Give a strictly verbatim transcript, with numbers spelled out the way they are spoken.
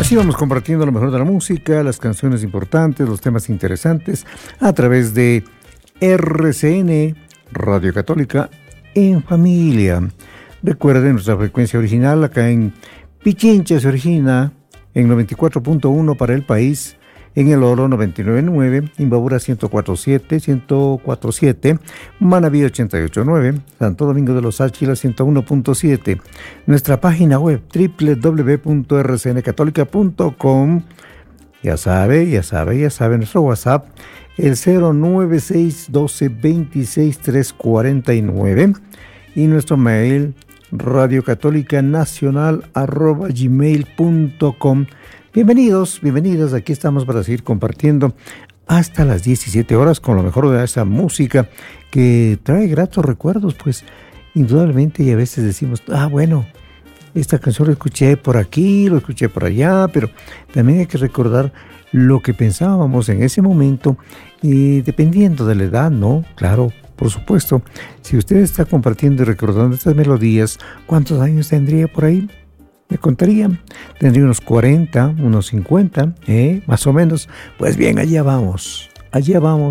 Así vamos compartiendo lo mejor de la música, las canciones importantes, los temas interesantes, a través de R C N, Radio Católica en Familia. Recuerden nuestra frecuencia original acá en Pichincha se origina en noventa y cuatro punto uno para el país, en El Oro noventa y nueve punto nueve, Imbabura ciento cuatro punto siete, ciento cuatro punto siete, Manabí ochenta y ocho punto nueve, Santo Domingo de los Áchilas ciento uno punto siete. Nuestra página web doble u doble u doble u punto r c n católica punto com. Ya sabe, ya sabe, ya sabe, nuestro WhatsApp, el cero nueve seis uno dos dos seis tres cuatro nueve, y nuestro mail radiocatólicanacional arroba gmail punto com. Bienvenidos, bienvenidas, aquí estamos para seguir compartiendo hasta las diecisiete horas con lo mejor de esa música que trae gratos recuerdos, pues indudablemente, y a veces decimos, ah bueno, esta canción lo escuché por aquí, lo escuché por allá, pero también hay que recordar lo que pensábamos en ese momento y dependiendo de la edad, ¿no? Claro, por supuesto, si usted está compartiendo y recordando estas melodías, ¿cuántos años tendría por ahí? Me contaría, tendría unos cuarenta, unos cincuenta, ¿eh? Más o menos. Pues bien, allá vamos, allá vamos.